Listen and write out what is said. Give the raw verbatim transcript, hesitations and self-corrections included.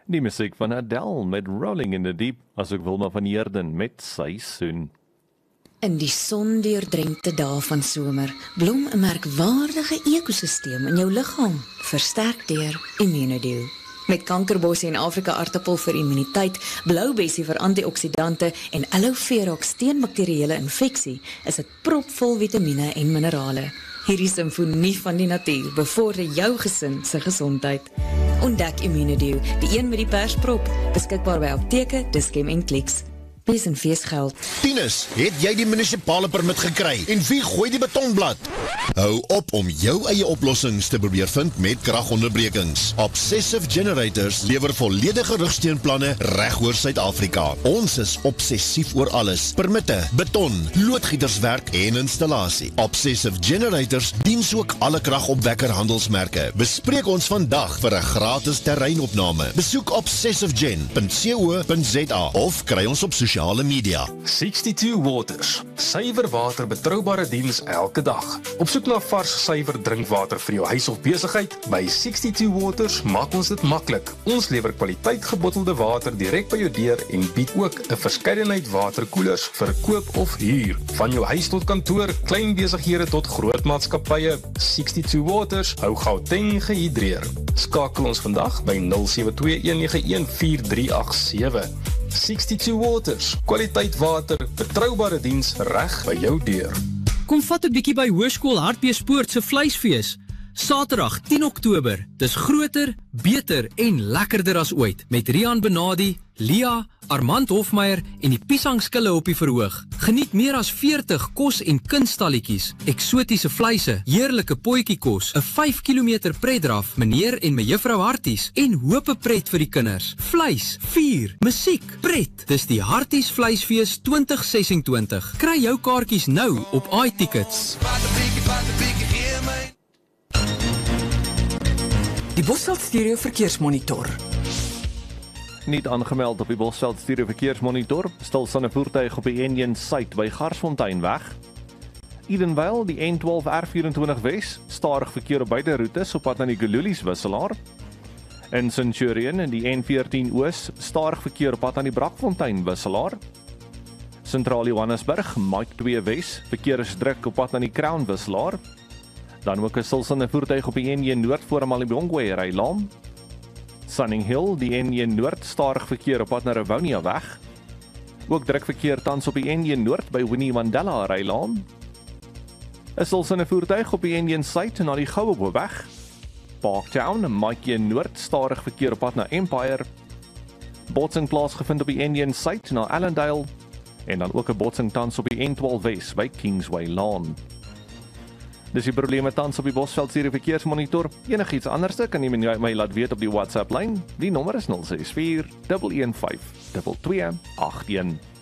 Die musiek van Adele met Rolling in the Deep, asook Wilma van Heerden met Seisoen. In die sondeurdrenkte dae van somer blom 'n merkwaardige ekosisteem in jou liggaam, versterk deur Immunodew. Met kankerbossie en Afrika aartappel vir immuniteit, bloubessie vir antioksidante en aloe vera teen bakterieële infeksie, is dit propvol vitamiene en minerale. Hierdie simfonie van die natuur bevorder jou gesin se gesondheid. Ontdek Immunodew, die een met die persprop, beskikbaar by apteke, Dischem en Clicks. Wees en feesgeld. Tinus, het jy die munisipale permit gekry? En wie gooi die betonblad? Hou op om jou eie oplossings te probeer vind met kragonderbrekings. Obsessive Generators lewer volledige rugsteunplanne reg oor Suid-Afrika. Ons is obsessief oor alles. Permitte, beton, loodgieterswerk en installasie. Obsessive Generators diens ook alle kragopwekker handelsmerke. Bespreek ons vandag vir 'n gratis terreinopname. Besoek obsessive gen punt co punt za of kry ons op sosiale media. sixty-two Waters, suiwer water betroubare diens elke dag. Op soek na vars suiwer drinkwater vir jou huis of besigheid? By sixty-two Waters maak ons dit maklik. Ons lewer kwaliteit gebottelde water direk by jou deur en bied ook 'n verskeidenheid waterkoelers vir koop of huur. Van jou huis tot kantoor, klein besighede tot groot maatskappye, sixty-two Waters hou Gauteng gehidreer. Skakel ons vandag by nul sewe twee een nege een vier drie agt sewe. sixty-two Waters, kwaliteit water, betroubare diens reg by jou deur. Kom vat 'n bietjie by Hoërskool Hartbeespoort se vleisfees. Saterdag tien Oktober. Dis groter, beter en lekkerder as ooit met Rian Benadi, Lia, Armand Hofmeyer en die piesangskille op die verhoog. Geniet meer as veertig kos- en kunstalletjies, eksotiese vleise, heerlike potjiekos, 'n vyf kilometer pretdraf, meneer en mejuffrou Harties en hope pret vir die kinders. Vleis, vuur, musiek, pret. Dis die Harties Vleisfees twintig sesentwintig. Kry jou kaartjies nou op iTickets. Die Bosveld Stereo Verkeersmonitor. Niet aangemeld op die Bosveld Stereo Verkeersmonitor, stilstaande voertuig op die N een Suid by Garsfonteinweg. Edenvale, die N twaalf R vyf Wes, stadig verkeer op beide roetes op pad na die Gululies wisselaar. In Centurion, in die N veertien Oos, stadig verkeer op pad na die Brakfontein wisselaar. Sentraal Johannesburg, Mike twee Wes, verkeer is druk op pad na die Crown wisselaar. Dan ook 'n stilstaande voertuig op die N een Noord voor Malibongwe rylaan. Sunning Hill, die N een Noord, stadig verkeer op pad na Rivonia weg. Ook druk verkeer tans op die N een Noord by Winnie Mandela rylaan. 'n Stilstaande voertuig op die N een Suid na die Goue weg. Parktown, Mike een Noord, stadig verkeer op pad na Empire. Botsing plaasgevind op die N een Suid na Allendale. En dan ook 'n botsing tans op die N twaalf Wes by Kingsway Laan. Dis die probleme tans op die Bosveld Stereo Verkeersmonitor. Enigiets anders kan jy my, my laat weet op die WhatsApp lyn. Die nommer is nul ses vier een een vyf twee twee agt een.